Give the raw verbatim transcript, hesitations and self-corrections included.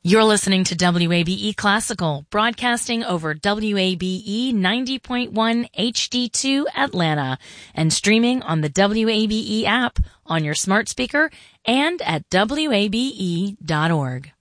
You're listening to W A B E Classical, broadcasting over W A B E ninety point one H D two Atlanta and streaming on the W A B E app on your smart speaker and at W A B E dot org.